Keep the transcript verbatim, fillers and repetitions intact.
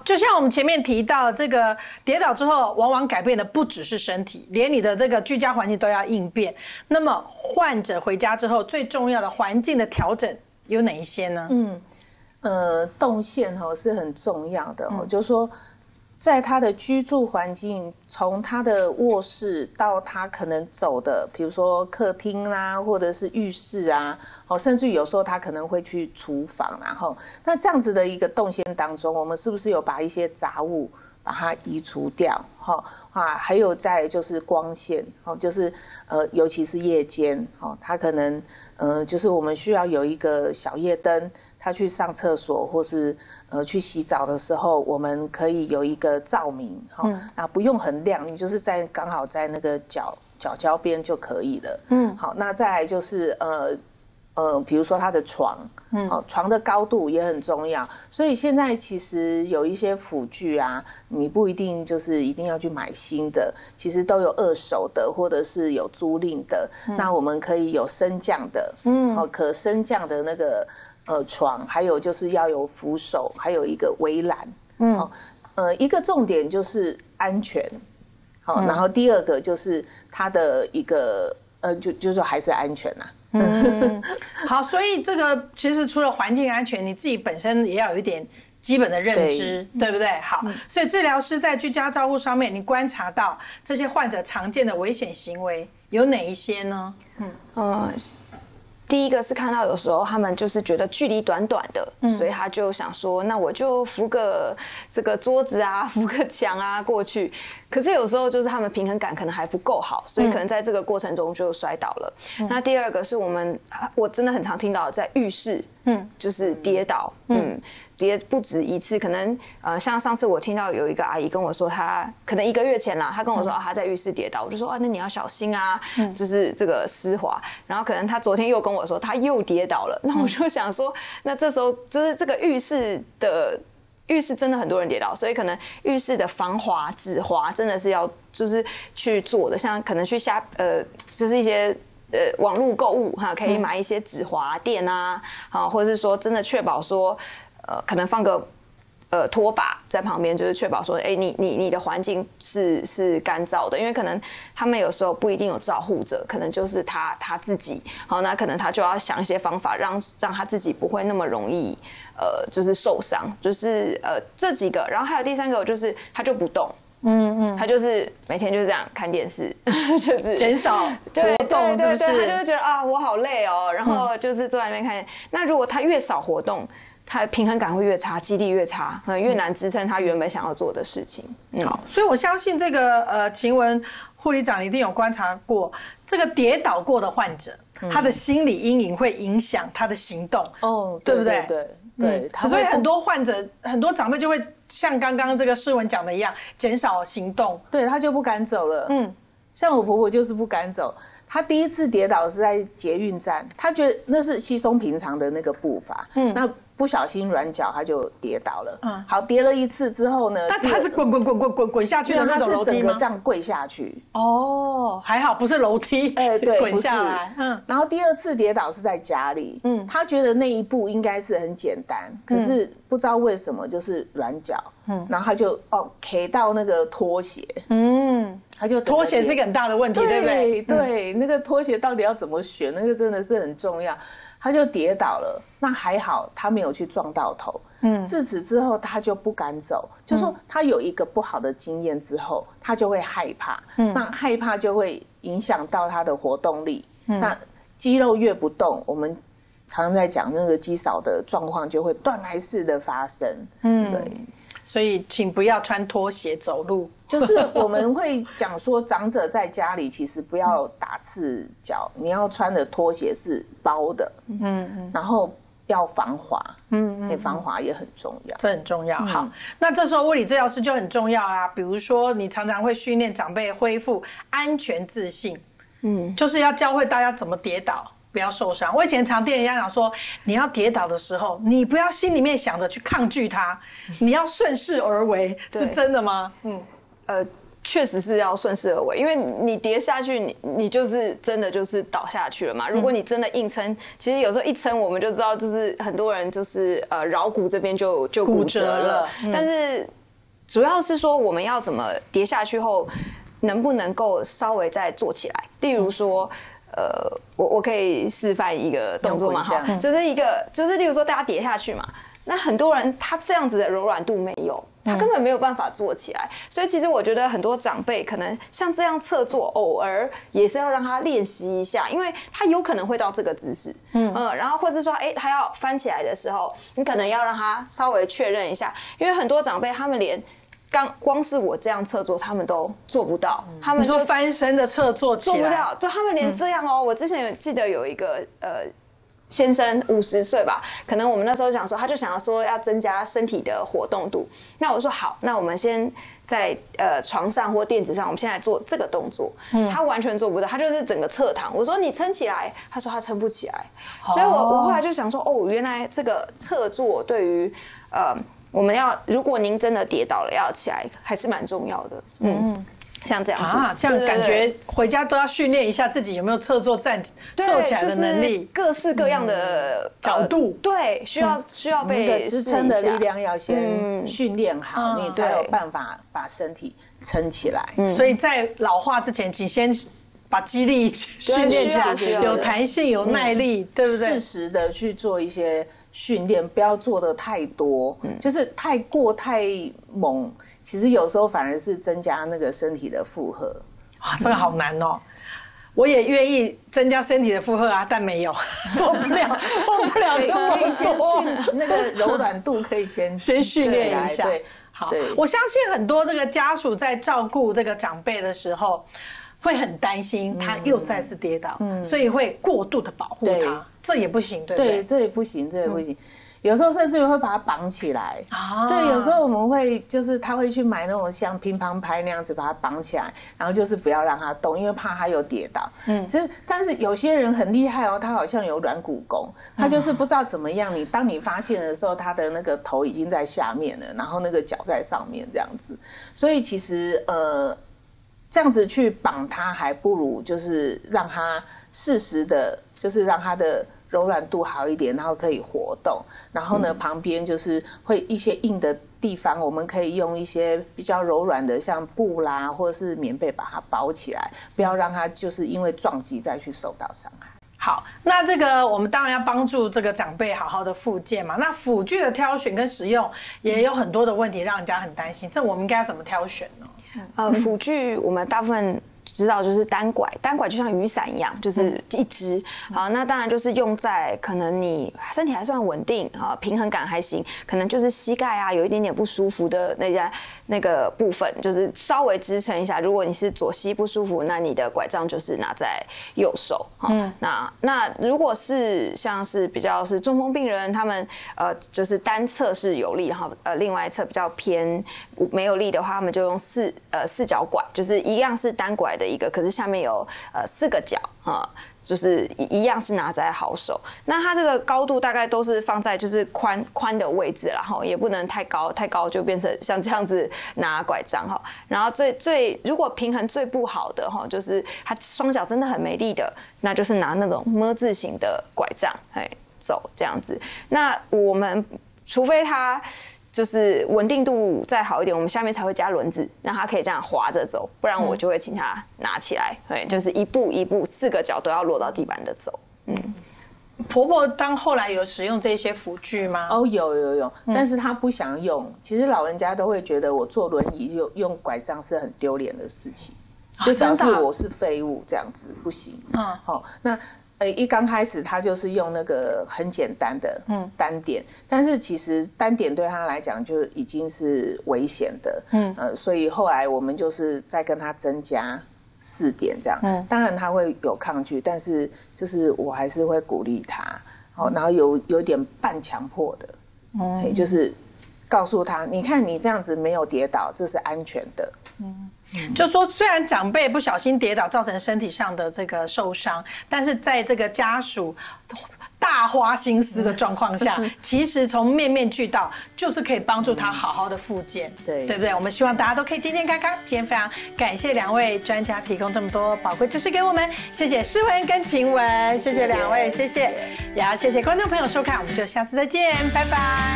就像我们前面提到，这个跌倒之后，往往改变的不只是身体，连你的这个居家环境都要应变。那么患者回家之后，最重要的环境的调整有哪一些呢？ 嗯，呃，动线哈是很重要的哦，嗯、就是说。在他的居住环境，从他的卧室到他可能走的，比如说客厅啦，或者是浴室啊，哦，甚至有时候他可能会去厨房，然后那这样子的一个动线当中，我们是不是有把一些杂物把它移除掉？哈啊，还有再就是光线，哦，就是呃，尤其是夜间，哦，他可能呃，就是我们需要有一个小夜灯。他去上厕所或是呃去洗澡的时候，我们可以有一个照明哈，嗯、那不用很亮，你就是在刚好在那个角角角边就可以了。嗯，好，那再来就是呃呃，比如说他的床，嗯，好，床的高度也很重要。所以现在其实有一些辅具啊，你不一定就是一定要去买新的，其实都有二手的或者是有租赁的。嗯、那我们可以有升降的，嗯，好，可升降的那个。呃，床还有就是要有扶手，还有一个围栏，嗯，哦，呃，一个重点就是安全，好、哦，嗯、然后第二个就是它的一个呃，就就是还是安全呐、啊。 嗯，好，所以这个其实除了环境安全，你自己本身也要有一点基本的认知， 对, 对不对？好，嗯、所以治疗师在居家照护上面，你观察到这些患者常见的危险行为有哪一些呢？嗯， 呃。第一个是看到有时候他们就是觉得距离短短的，嗯、所以他就想说，那我就扶个这个桌子啊，扶个墙啊过去。可是有时候就是他们平衡感可能还不够好，所以可能在这个过程中就摔倒了。嗯、那第二个是我们我真的很常听到在浴室，嗯，就是跌倒，嗯。嗯跌不止一次，可能呃，像上次我听到有一个阿姨跟我说，她可能一个月前啦，她跟我说、嗯啊、她在浴室跌倒，我就说啊，那你要小心啊，嗯、就是这个湿滑。然后可能她昨天又跟我说，她又跌倒了，那我就想说，那这时候就是这个浴室的浴室真的很多人跌倒，所以可能浴室的防滑、止滑真的是要就是去做的，像可能去下呃，就是一些。呃，网络购物哈，可以买一些止滑垫啊，啊，或者是说真的确保说，呃，可能放个呃拖把在旁边，就是确保说，哎，你你你的环境是是干燥的，因为可能他们有时候不一定有照护者，可能就是他他自己，好，那可能他就要想一些方法让让他自己不会那么容易呃就是受伤，就是呃这几个，然后还有第三个就是他就不动。嗯嗯，他就是每天就这样看电视，就是减少活动，是不是？ 他就会觉得啊，我好累哦，然后就是坐在那边看。嗯、那如果他越少活动，他平衡感会越差，肌力越差，越难支撑他原本想要做的事情。 嗯、好，所以我相信这个呃，晴雯护理长一定有观察过，这个跌倒过的患者，嗯、他的心理阴影会影响他的行动，哦，对不对？ 对对。对， 嗯、所以很多患者、很多长辈就会像刚刚这个世文讲的一样，减少行动， 对他就不敢走了。嗯，像我婆婆就是不敢走，她第一次跌倒是在捷运站，她觉得那是稀松平常的那个步伐，嗯，那不小心软脚，她就跌倒了。嗯，好，跌了一次之后呢， 那她是滚滚滚滚滚滚下去的那种楼梯吗？ 她是整个这样跪下去。 哦，还好不是楼梯， 哎、欸，对， 滚下来。嗯， 然后第二次跌倒是在家里，嗯，她觉得那一步应该是很简单，可是不知道为什么就是软脚，嗯，然后她就哦 K 到那个拖鞋，嗯。他就拖鞋是一个很大的问题，对不对？ 对，嗯、那个拖鞋到底要怎么选，那个真的是很重要。他就跌倒了，那还好他没有去撞到头。嗯，自此之后他就不敢走，就说他有一个不好的经验之后，他就会害怕。嗯，那害怕就会影响到他的活动力。嗯，那肌肉越不动，我们常常在讲那个肌少的状况就会断崖式的发生。嗯，对。 所以请不要穿拖鞋走路。 就是我们会讲说，长者在家里其实不要打赤脚，你要穿的拖鞋是包的，嗯嗯，然后要防滑，嗯嗯，防滑也很重要， 这很重要。嗯、好，那这时候物理治疗师就很重要啦。比如说，你常常会训练长辈恢复安全自信，嗯，就是要教会大家怎么跌倒。不要受伤。我以前常听人家讲说，你要跌倒的时候，你不要心里面想着去抗拒它，你要顺势而为，是真的吗？嗯， 呃， 确实是要顺势而为，因为你跌下去，你你就是真的就是倒下去了嘛。如果你真的硬撑，其实有时候一撑，我们就知道，就是很多人就是呃桡骨这边就就骨折了。嗯、但是主要是说我们要怎么跌下去后，能不能够稍微再坐起来？例如说。呃，我我可以示范一个动作嘛，哈，就是一个，就是例如说大家跌下去嘛，那很多人他这样子的柔软度没有，他根本没有办法坐起来，所以其实我觉得很多长辈可能像这样侧坐，偶尔也是要让他练习一下，因为他有可能会到这个姿势，嗯嗯，然后或者说，哎，他要翻起来的时候，你可能要让他稍微确认一下，因为很多长辈他们连。刚光是我这样侧坐，他们都做不到。他们就翻身的侧坐起来做不到，就他们连这样哦。嗯、我之前有记得有一个呃先生五十岁吧，可能我们那时候想说，他就想要说要增加身体的活动度。那我说好，那我们先在呃床上或垫子上，我们现在做这个动作。嗯、他完全做不到，他就是整个侧躺。我说你撑起来，他说他撑不起来。哦、所以我我后来就想说，哦，原来这个侧坐对于呃。我们要，如果您真的跌倒了，要起来还是蛮重要的。嗯，像这样子啊，这样感觉回家都要训练一下自己有没有侧坐站坐起来的能力， 各式各样的角度， 对，需要需要被那个支撑的力量要先训练好，你才有办法把身体撑起来。 所以在老化之前，请先把肌力训练起来，有弹性、有耐力，对不对？ 适时的去做一些。训练不要做的太多，嗯、就是太过太猛，其实有时候反而是增加那个身体的负荷。 啊，这个好难哦！我也愿意增加身体的负荷啊，但没有做不了，做不了那么多。 可以先训那个柔软度，可以先先训练一下。 对， 好，我相信很多这个家属在照顾这个长辈的时候，会很担心他又再次跌倒，嗯、所以会过度的保护他。这也不行，对不对？ 对，这也不行，这也不行。嗯、有时候甚至于会把它绑起来。啊，对，有时候我们会就是他会去买那种像乒乓拍那样子把它绑起来，然后就是不要让它动，因为怕它有跌倒。嗯，这但是有些人很厉害哦，他好像有软骨功，他就是不知道怎么样。你当你发现的时候，他的那个头已经在下面了，然后那个脚在上面这样子。所以其实呃，这样子去绑它，还不如就是让它适时的。就是让它的柔软度好一点，然后可以活动。然后呢，嗯、旁边就是会一些硬的地方，我们可以用一些比较柔软的，像布啦或者是棉被把它包起来，不要让它就是因为撞击再去受到伤害。 好，那这个我们当然要帮助这个长辈好好的复健嘛。那辅具的挑选跟使用也有很多的问题，让人家很担心。这我们应该要怎么挑选呢？ 呃，辅具我们大部分。知道就是单拐，单拐就像雨伞一样，就是一支。好，那当然就是用在可能你身体还算稳定啊，平衡感还行，可能就是膝盖啊有一点点不舒服的那家那个部分，就是稍微支撑一下。如果你是左膝不舒服，那你的拐杖就是拿在右手。嗯，那那如果是像是比较是中风病人，他们呃就是单侧是有力，然后呃另外一侧比较偏没有力的话，他们就用四呃四脚拐，就是一样是单拐的一个，可是下面有呃四个角啊、呃，就是一样是拿在好手。那它这个高度大概都是放在就是宽宽的位置，然后也不能太高，太高就变成像这样子拿拐杖哈。然后最最如果平衡最不好的哈，就是他双脚真的很没力的，那就是拿那种么字形的拐杖哎走这样子。那我们除非他。就是稳定度再好一点，我们下面才会加轮子，让它可以这样滑着走，不然我就会请他拿起来，对，就是一步一步，四个脚都要落到地板的走。嗯， 婆婆当后来有使用这些辅具吗？ 哦，有有有，但是她不想用。其实老人家都会觉得我坐轮椅用用拐杖是很丢脸的事情，就表示我是废物这样子，不行。嗯，好，那。呃，一刚开始他就是用那个很简单的单点，嗯、但是其实单点对他来讲就已经是危险的，嗯，呃，所以后来我们就是再跟他增加四点这样，嗯，当然他会有抗拒，但是就是我还是会鼓励他，好，然后有有点半强迫的，嗯，就是告诉他，你看你这样子没有跌倒，这是安全的，嗯。 就说虽然长辈不小心跌倒造成身体上的这个受伤，但是在这个家属大花心思的状况下，其实从面面俱到，就是可以帮助他好好的复健， 对对不对？我们希望大家都可以健健康康。今天非常感谢两位专家提供这么多宝贵知识给我们，谢谢诗文跟晴雯，谢谢两位，谢谢，也要谢谢观众朋友收看，我们就下次再见，拜拜。